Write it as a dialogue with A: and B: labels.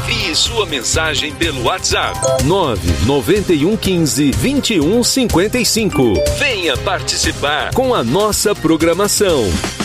A: Envie sua mensagem pelo WhatsApp 99115-2155. Venha participar com a nossa programação.